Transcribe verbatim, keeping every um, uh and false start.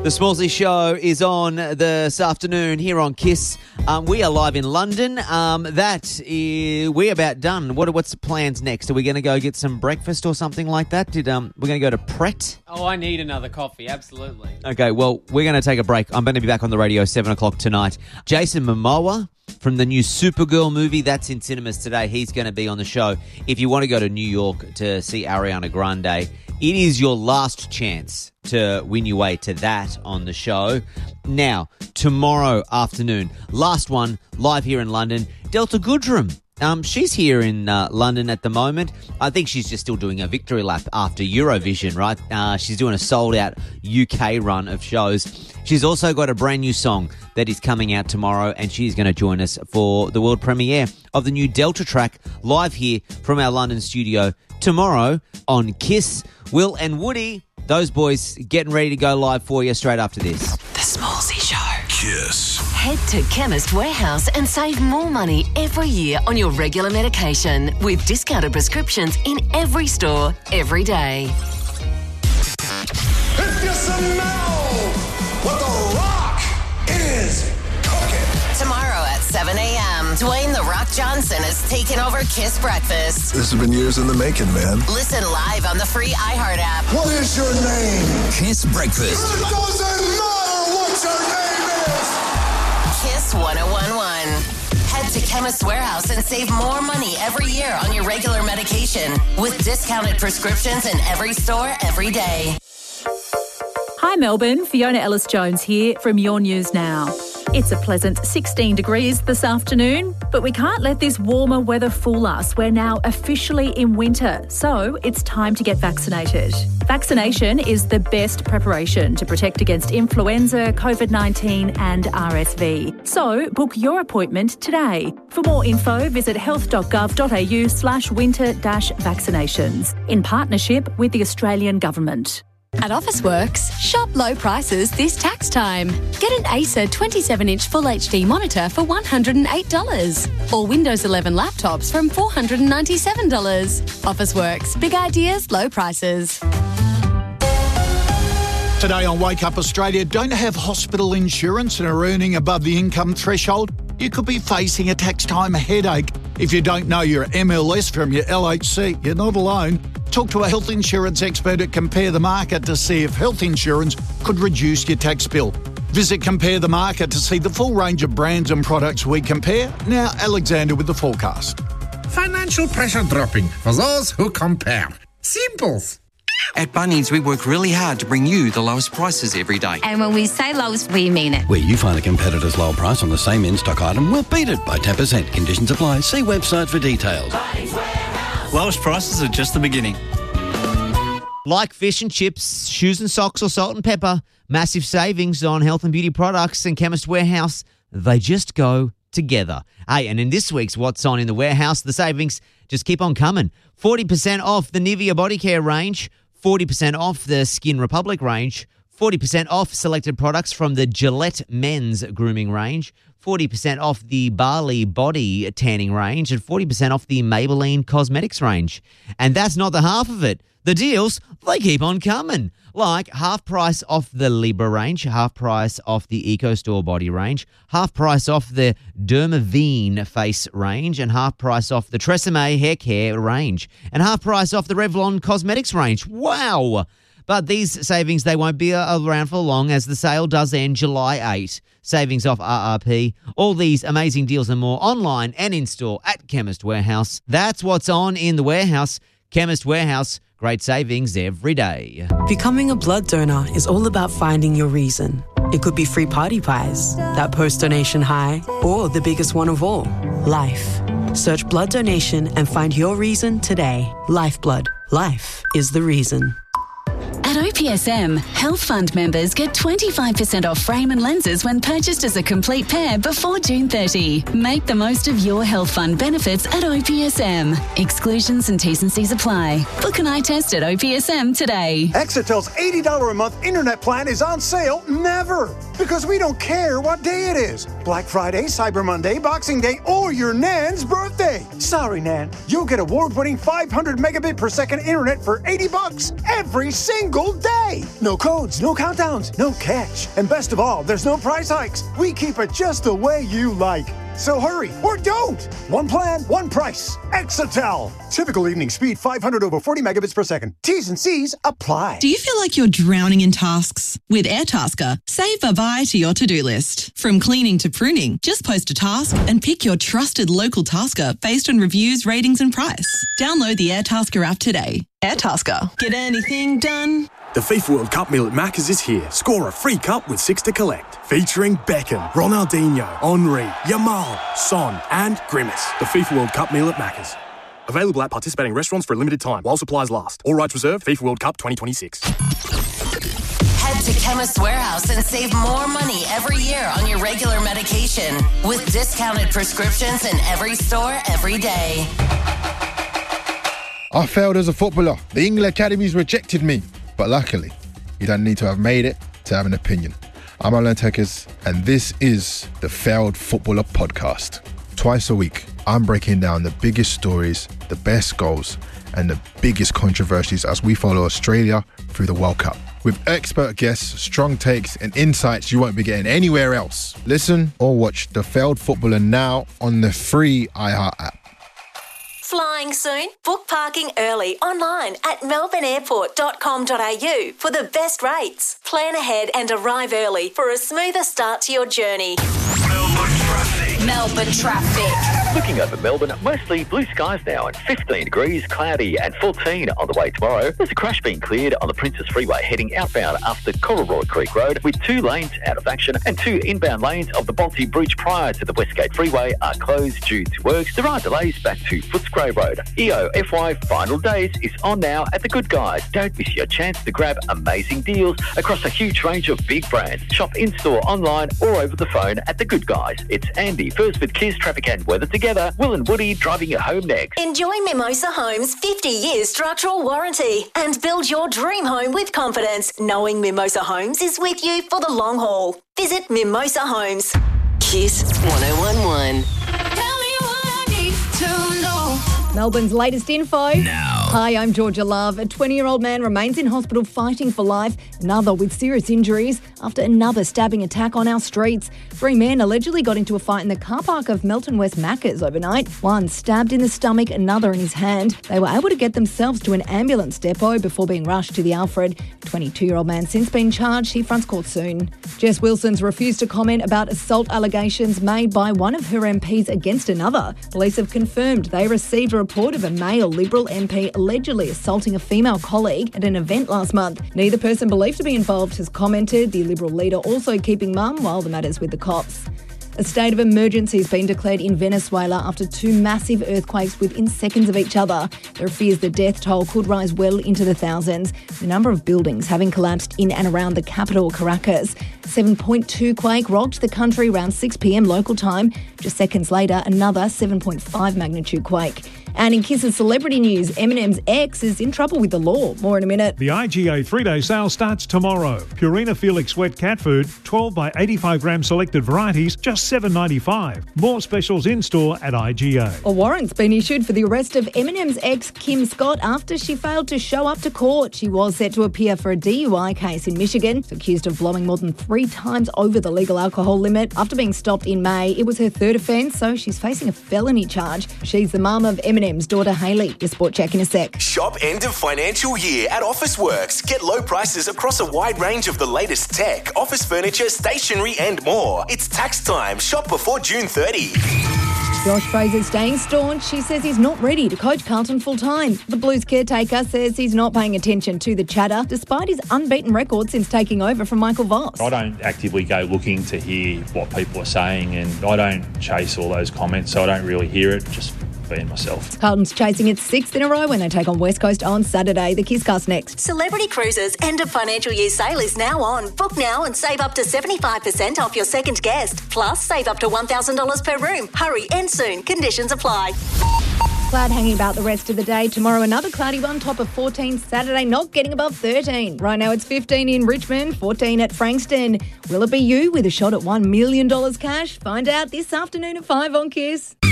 The Smallsy Show is on this afternoon here on KISS. Um, we are live in London. Um, that is, we're about done. What what's the plans next? Are we going to go get some breakfast or something like that? Did um we're going to go to Pret? Oh, I need another coffee. Absolutely. Okay, well we're going to take a break. I'm going to be back on the radio seven o'clock tonight. Jason Momoa from the new Supergirl movie that's in cinemas today. He's going to be on the show. If you want to go to New York to see Ariana Grande, it is your last chance to win your way to that on the show. Now, tomorrow afternoon, last one, live here in London, Delta Goodrem. Um, she's here in uh, London at the moment. I think she's just still doing a victory lap after Eurovision, right? Uh, she's doing a sold-out U K run of shows. She's also got a brand new song that is coming out tomorrow, and she's going to join us for the world premiere of the new Delta track live here from our London studio tomorrow on KISS. Will and Woody, those boys getting ready to go live for you straight after this. The Smallsy Show. KISS. Head to Chemist Warehouse and save more money every year on your regular medication with discounted prescriptions in every store, every day. If you smell what The Rock is cooking. Tomorrow at seven a.m., Dwayne The Rock Johnson is taking over KISS Breakfast. This has been years in the making, man. Listen live on the free iHeart app. What is your name? KISS Breakfast. It doesn't matter what your name is. KISS one oh one one. Head to Chemist Warehouse and save more money every year on your regular medication with discounted prescriptions in every store, every day. Hi Melbourne, Fiona Ellis-Jones here from Your News Now. It's a pleasant sixteen degrees this afternoon, but we can't let this warmer weather fool us. We're now officially in winter, so it's time to get vaccinated. Vaccination is the best preparation to protect against influenza, COVID nineteen and R S V. So book your appointment today. For more info, visit health.gov.au slash winter dash vaccinations in partnership with the Australian Government. At Officeworks, shop low prices this tax time. Get an Acer twenty-seven inch Full H D monitor for one hundred eight dollars or Windows eleven laptops from four hundred ninety-seven dollars. Officeworks, big ideas, low prices. Today on Wake Up Australia, don't have hospital insurance and are earning above the income threshold? You could be facing a tax time headache. If you don't know your M L S from your L H C, you're not alone. Talk to a health insurance expert at Compare the Market to see if health insurance could reduce your tax bill. Visit Compare the Market to see the full range of brands and products we compare. Now, Alexander with the forecast. Financial pressure dropping for those who compare. Simples. At Bunnings, we work really hard to bring you the lowest prices every day. And when we say lowest, we mean it. Where you find a competitor's low price on the same in-stock item, we'll beat it by ten percent. Conditions apply. See website for details. Lowest prices are just the beginning. Like fish and chips, shoes and socks or salt and pepper, massive savings on health and beauty products and Chemist Warehouse, they just go together. Hey, and in this week's What's On in the Warehouse, the savings just keep on coming. forty percent off the Nivea body care range, forty percent off the Skin Republic range, forty percent off selected products from the Gillette men's grooming range, forty percent off the Bali body tanning range, and forty percent off the Maybelline cosmetics range. And that's not the half of it. The deals, they keep on coming. Like half price off the Libra range, half price off the EcoStore body range, half price off the Dermaveen face range, and half price off the Tresemme hair care range, and half price off the Revlon cosmetics range. Wow! But these savings, they won't be around for long as the sale does end July eighth. Savings off R R P. All these amazing deals and more online and in-store at Chemist Warehouse. That's what's on in the warehouse. Chemist Warehouse. Great savings every day. Becoming a blood donor is all about finding your reason. It could be free party pies, that post-donation high, or the biggest one of all, life. Search blood donation and find your reason today. Lifeblood. Life is the reason. At O P S M, Health Fund members get twenty-five percent off frame and lenses when purchased as a complete pair before June thirtieth. Make the most of your Health Fund benefits at O P S M. Exclusions and T's and C's apply. Book an eye test at O P S M today. Exitel's eighty dollars a month internet plan is on sale never, because we don't care what day it is. Black Friday, Cyber Monday, Boxing Day, or your Nan's birthday. Sorry, Nan. You'll get award-winning five hundred megabit per second internet for eighty bucks every single day. stay. No codes, no countdowns, no catch. And best of all, there's no price hikes. We keep it just the way you like. So hurry or don't. One plan, one price. Exatel. Typical evening speed five hundred over forty megabits per second. T's and C's apply. Do you feel like you're drowning in tasks? With Airtasker, save bye-bye to your to-do list. From cleaning to pruning, just post a task and pick your trusted local tasker based on reviews, ratings and price. Download the Airtasker app today. Airtasker. Get anything done? The FIFA World Cup meal at Macca's is here. Score a free cup with six to collect. Featuring Beckham, Ronaldinho, Henry, Yamal, Son and Grimace. The FIFA World Cup meal at Macca's. Available at participating restaurants for a limited time while supplies last. All rights reserved. FIFA World Cup twenty twenty-six. Head to Chemist Warehouse and save more money every year on your regular medication with discounted prescriptions in every store every day. I failed as a footballer. The England Academies rejected me. But luckily, you don't need to have made it to have an opinion. I'm Alan Tekers, and this is the Failed Footballer Podcast. Twice a week, I'm breaking down the biggest stories, the best goals, and the biggest controversies as we follow Australia through the World Cup. With expert guests, strong takes, and insights you won't be getting anywhere else. Listen or watch The Failed Footballer now on the free iHeart app. Flying soon? Book parking early online at melbourne airport dot com dot a u for the best rates. Plan ahead and arrive early for a smoother start to your journey. Melbourne traffic. Melbourne traffic. Looking over Melbourne, mostly blue skies now and fifteen degrees, cloudy and fourteen on the way tomorrow. There's a crash being cleared on the Princess Freeway heading outbound after Cororoy Creek Road with two lanes out of action and two inbound lanes of the Bolte Bridge prior to the Westgate Freeway are closed due to works. There are delays back to Footscray Road. E O F Y Final Days is on now at The Good Guys. Don't miss your chance to grab amazing deals across a huge range of big brands. Shop in-store, online or over the phone at The Good Guys. It's Andy, First with Kiss, Traffic and Weather together. Will and Woody driving you home next. Enjoy Mimosa Homes' fifty year structural warranty and build your dream home with confidence, knowing Mimosa Homes is with you for the long haul. Visit Mimosa Homes. Kiss one oh one one. Tell me what I need to know. Melbourne's latest info. Now. Hi, I'm Georgia Love. A twenty-year-old man remains in hospital fighting for life, another with serious injuries after another stabbing attack on our streets. Three men allegedly got into a fight in the car park of Melton West Macca's overnight. One stabbed in the stomach, another in his hand. They were able to get themselves to an ambulance depot before being rushed to the Alfred. twenty-two-year-old man since been charged. He fronts court soon. Jess Wilson's refused to comment about assault allegations made by one of her M Ps against another. Police have confirmed they received a report of a male Liberal M P allegedly assaulting a female colleague at an event last month. Neither person believed to be involved has commented, the Liberal leader also keeping mum while the matter's with the cops. A state of emergency has been declared in Venezuela after two massive earthquakes within seconds of each other. There are fears the death toll could rise well into the thousands. The number of buildings having collapsed in and around the capital, Caracas. seven point two quake rocked the country around six p m local time. Just seconds later, another seven point five magnitude quake. And in Kiss's celebrity news, Eminem's ex is in trouble with the law. More in a minute. The I G A three-day sale starts tomorrow. Purina Felix wet cat food, twelve by eighty-five gram selected varieties, just seven dollars ninety-five. More specials in-store at I G A. A warrant's been issued for the arrest of Eminem's ex, Kim Scott, after she failed to show up to court. She was set to appear for a D U I case in Michigan. She's accused of blowing more than three times over the legal alcohol limit. After being stopped in May, it was her third offence, so she's facing a felony charge. She's the mum of Eminem's daughter, Hailey. Your sport check in a sec. Shop end of financial year at Officeworks. Get low prices across a wide range of the latest tech, office furniture, stationery and more. It's tax time. Shop before June thirtieth. Josh Fraser's staying staunch. He says he's not ready to coach Carlton full-time. The Blues caretaker says he's not paying attention to the chatter, despite his unbeaten record since taking over from Michael Voss. I don't actively go looking to hear what people are saying, and I don't chase all those comments, so I don't really hear it, just being myself. Carlton's chasing its sixth in a row when they take on West Coast on Saturday. The Kisscast next. Celebrity Cruises' end of financial year sale is now on. Book now and save up to seventy-five percent off your second guest. Plus, save up to one thousand dollars per room. Hurry, end soon. Conditions apply. Cloud hanging about the rest of the day. Tomorrow, another cloudy one, top of fourteen. Saturday, not getting above thirteen. Right now, it's fifteen in Richmond, fourteen at Frankston. Will it be you with a shot at one million dollars cash? Find out this afternoon at five on Kiss.